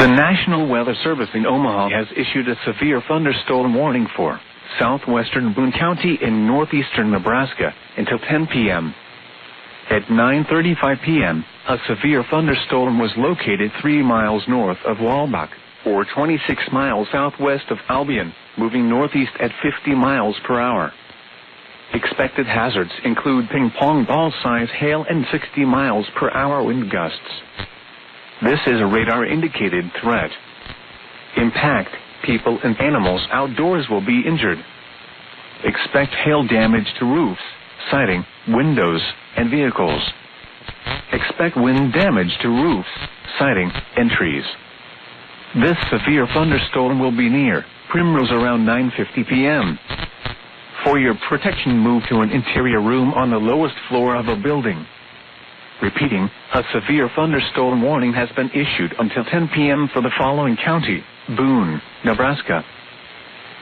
The National Weather Service in Omaha has issued a severe thunderstorm warning for southwestern Boone County in northeastern Nebraska until 10 p.m. At 9:35 p.m., a severe thunderstorm was located 3 miles north of Walbach, or 26 miles southwest of Albion, moving northeast at 50 miles per hour. Expected hazards include ping-pong ball-size hail and 60 miles per hour wind gusts. This is a radar-indicated threat. Impact, people and animals outdoors will be injured. Expect hail damage to roofs, siding, windows, and vehicles. Expect wind damage to roofs, siding, and trees. This severe thunderstorm will be near Primrose around 9:50 p.m. For your protection, move to an interior room on the lowest floor of a building. Repeating, a severe thunderstorm warning has been issued until 10 p.m. for the following county: Boone, Nebraska,